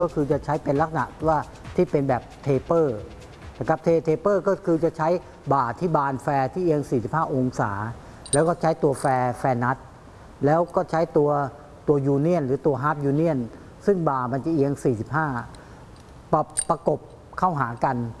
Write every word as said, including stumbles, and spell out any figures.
ก็คือจะใช้เป็นลักษณะว่าที่เป็นแบบเทเปอร์นะครับเทเทเปอร์ก็คือจะใช้บ่าที่บานแฟร์ที่เอียงสี่สิบห้าองศาแล้วก็ใช้ตัวแฟร์แฟร์นัทแล้วก็ใช้ตัวตัวยูเนียนหรือตัวฮาร์ปยูเนียนซึ่งบ่ามันจะเอียงสี่สิบห้าประประกบเข้าหากัน